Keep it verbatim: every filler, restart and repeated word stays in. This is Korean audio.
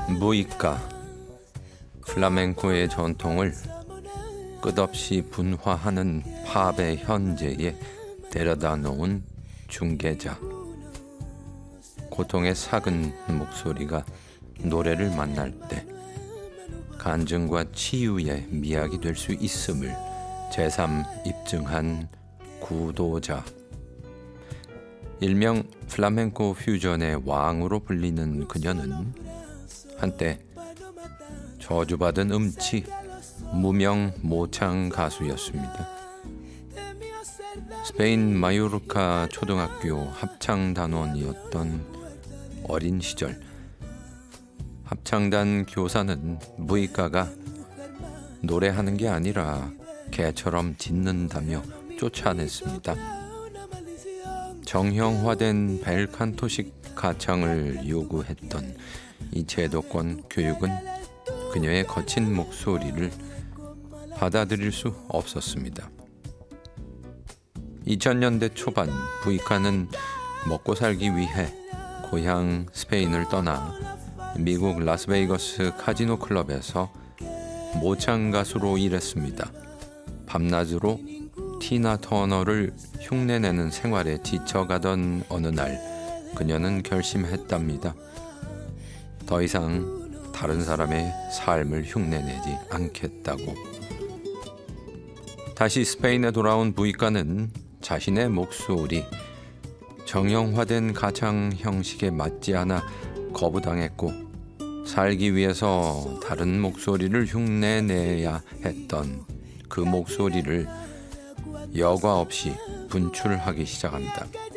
무이카, 플라멩코의 전통을 끝없이 분화하는 팝의 현재에 데려다 놓은 중개자. 고통의 삭은 목소리가 노래를 만날 때 간증과 치유의 미학이 될 수 있음을 제삼 입증한 구도자. 일명 플라멩코 퓨전의 왕으로 불리는 그녀는 한때 저주받은 음치, 무명 모창 가수였습니다. 스페인 마요르카 초등학교 합창단원이었던 어린 시절, 합창단 교사는 무이카가 노래하는 게 아니라 개처럼 짖는다며 쫓아냈습니다. 정형화된 벨칸토식 가창을 요구했던 이 제도권 교육은 그녀의 거친 목소리를 받아들일 수 없었습니다. 이천 년대 초반 무이카는 먹고 살기 위해 고향 스페인을 떠나 미국 라스베이거스 카지노 클럽에서 모창 가수로 일했습니다. 밤낮으로 티나 터너를 흉내내는 생활에 지쳐가던 어느 날 그녀는 결심했답니다. 더 이상 다른 사람의 삶을 흉내내지 않겠다고. 다시 스페인에 돌아온 무이카는 자신의 목소리, 정형화된 가창 형식에 맞지 않아 거부당했고 살기 위해서 다른 목소리를 흉내내야 했던 그 목소리를 여과 없이 분출하기 시작합니다.